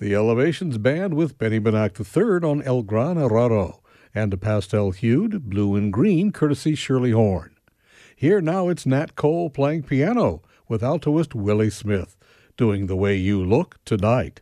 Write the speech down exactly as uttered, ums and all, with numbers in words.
The Elevations Band with Benny Benac the third on El Gran Raro, and a pastel-hued blue and green courtesy Shirley Horn. Here now it's Nat Cole playing piano with altoist Willie Smith, doing The Way You Look Tonight.